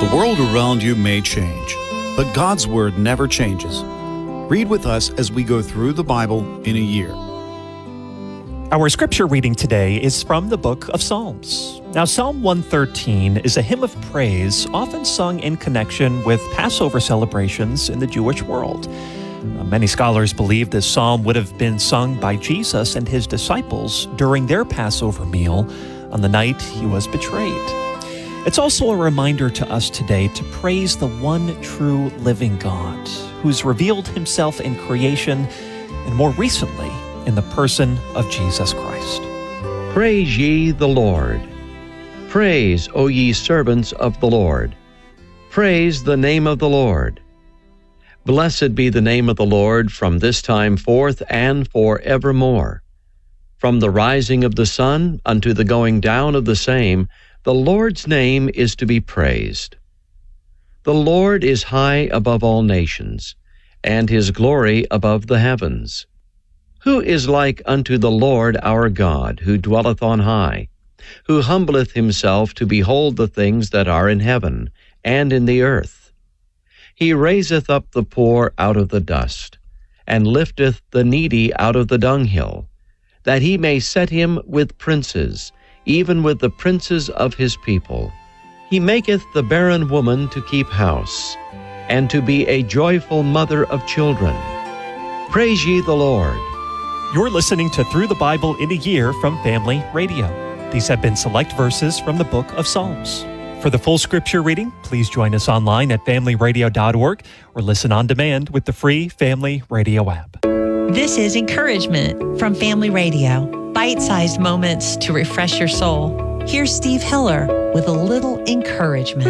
The world around you may change, but God's Word never changes. Read with us as we go through the Bible in a year. Our scripture reading today is from the book of Psalms. Now, Psalm 113 is a hymn of praise often sung in connection with Passover celebrations in the Jewish world. Many scholars believe this psalm would have been sung by Jesus and his disciples during their Passover meal on the night he was betrayed. It's also a reminder to us today to praise the one true living God who's revealed himself in creation and more recently in the person of Jesus Christ. Praise ye the Lord. Praise, O ye servants of the Lord. Praise the name of the Lord. Blessed be the name of the Lord from this time forth and forevermore. From the rising of the sun unto the going down of the same, the Lord's name is to be praised. The Lord is high above all nations, and his glory above the heavens. Who is like unto the Lord our God, who dwelleth on high, who humbleth himself to behold the things that are in heaven and in the earth? He raiseth up the poor out of the dust, and lifteth the needy out of the dunghill, that he may set him with princes, even with the princes of his people. He maketh the barren woman to keep house, and to be a joyful mother of children. Praise ye the Lord. You're listening to Through the Bible in a Year from Family Radio. These have been select verses from the book of Psalms. For the full scripture reading, please join us online at familyradio.org or listen on demand with the free Family Radio app. This is Encouragement from Family Radio. Bite-sized moments to refresh your soul. Here's Steve Hiller with a little encouragement.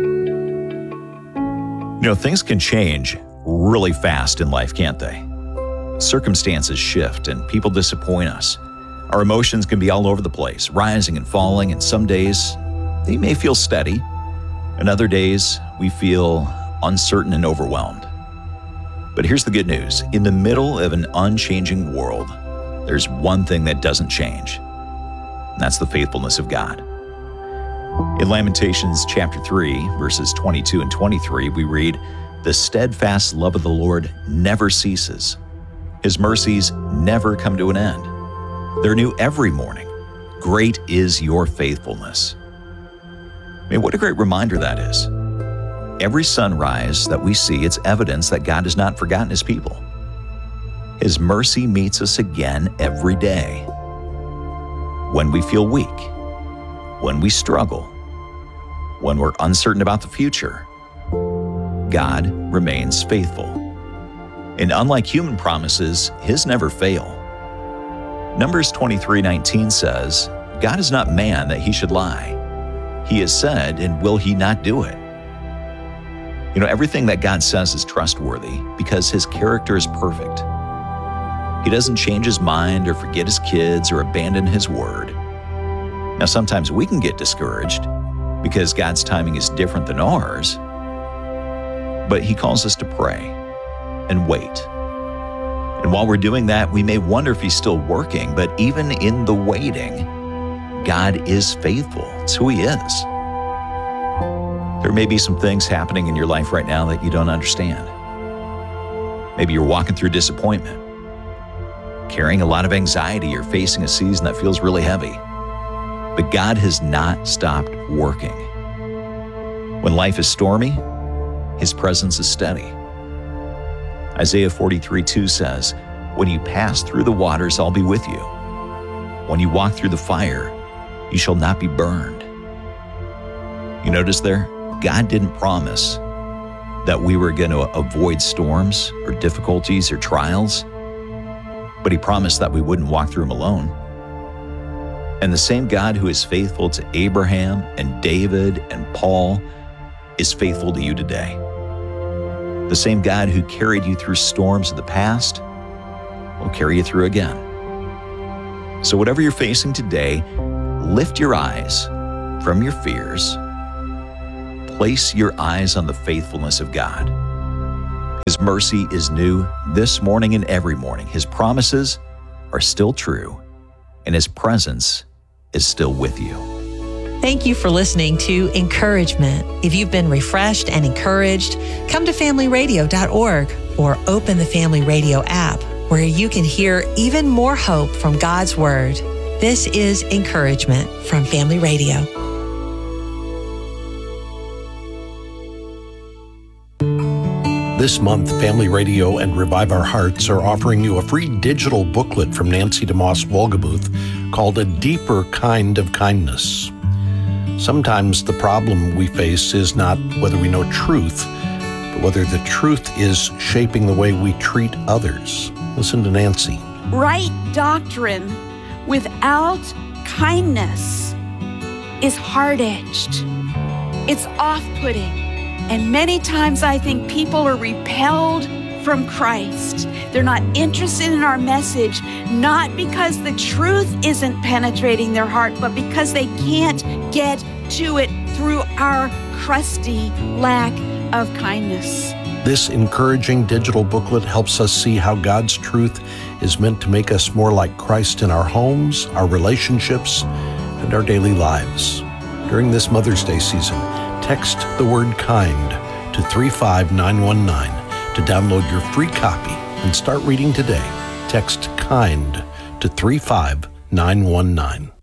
You know, things can change really fast in life, can't they? Circumstances shift and people disappoint us. Our emotions can be all over the place, rising and falling, and some days they may feel steady, and other days we feel uncertain and overwhelmed. But here's the good news. In the middle of an unchanging world, there's one thing that doesn't change, and that's the faithfulness of God. In Lamentations chapter 3, verses 22 and 23, we read, "The steadfast love of the Lord never ceases. His mercies never come to an end. They're new every morning. Great is your faithfulness." I mean, what a great reminder that is. Every sunrise that we see, it's evidence that God has not forgotten his people. His mercy meets us again every day. When we feel weak, when we struggle, when we're uncertain about the future, God remains faithful. And unlike human promises, his never fail. Numbers 23:19 says, "God is not man that he should lie. He has said, and will he not do it?" You know, everything that God says is trustworthy because his character is perfect. He doesn't change his mind or forget his kids or abandon his word. Now, sometimes we can get discouraged because God's timing is different than ours, but he calls us to pray and wait. And while we're doing that, we may wonder if he's still working, but even in the waiting, God is faithful. It's who he is. There may be some things happening in your life right now that you don't understand. Maybe you're walking through disappointment, carrying a lot of anxiety, or facing a season that feels really heavy. But God has not stopped working. When life is stormy, his presence is steady. Isaiah 43:2 says, "When you pass through the waters, I'll be with you. When you walk through the fire, you shall not be burned." You notice there? God didn't promise that we were going to avoid storms or difficulties or trials, but he promised that we wouldn't walk through them alone. And the same God who is faithful to Abraham and David and Paul is faithful to you today. The same God who carried you through storms of the past will carry you through again. So whatever you're facing today, lift your eyes from your fears. Place your eyes on the faithfulness of God. His mercy is new this morning and every morning. His promises are still true, and his presence is still with you. Thank you for listening to Encouragement. If you've been refreshed and encouraged, come to familyradio.org or open the Family Radio app, where you can hear even more hope from God's Word. This is Encouragement from Family Radio. This month, Family Radio and Revive Our Hearts are offering you a free digital booklet from Nancy DeMoss Wolgemuth called A Deeper Kind of Kindness. Sometimes the problem we face is not whether we know truth, but whether the truth is shaping the way we treat others. Listen to Nancy. Right doctrine without kindness is hard-edged. It's off-putting. And many times I think people are repelled from Christ. They're not interested in our message, not because the truth isn't penetrating their heart, but because they can't get to it through our crusty lack of kindness. This encouraging digital booklet helps us see how God's truth is meant to make us more like Christ in our homes, our relationships, and our daily lives. During this Mother's Day season, text the word kind to 35919 to download your free copy and start reading today. Text kind to 35919.